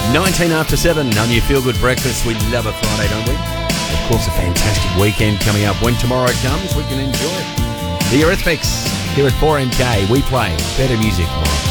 19 after 7 on your Feel Good Breakfast. We love a Friday, don't we? Of course, a fantastic weekend coming up. When tomorrow comes, we can enjoy it. The Eurythmics here at 4MK. We play better music.